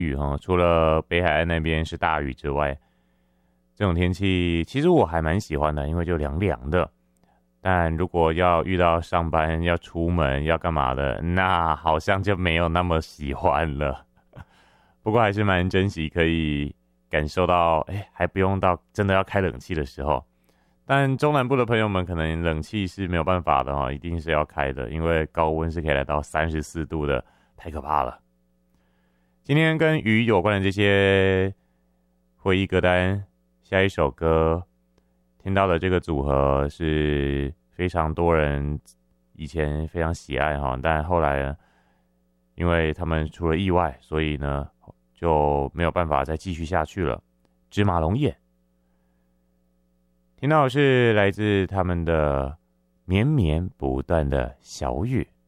雨哈，除了北海岸那边是大雨之外，这种天气其实我还蛮喜欢的，因为就凉凉的。但如果要遇到上班要出门要干嘛的，那好像就没有那么喜欢了。不过还是蛮珍惜可以感受到，还不用到真的要开冷气的时候。但中南部的朋友们可能冷气是没有办法的哈，一定是要开的，因为高温是可以来到34度的，太可怕了。今天跟雨有关的这些回忆歌单，下一首歌听到的这个组合是非常多人以前非常喜爱哈，但后来呢，因为他们出了意外，所以呢就没有办法再继续下去了。芝麻龙眼，听到的是来自他们的绵绵不断的小雨。